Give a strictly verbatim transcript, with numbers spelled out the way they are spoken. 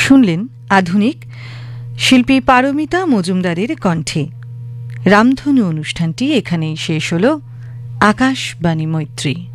শুনলেন আধুনিক শিল্পী পারমিতা মজুমদারের কণ্ঠে। রামধনু অনুষ্ঠানটি এখানেই শেষ হল। আকাশবাণী মৈত্রী।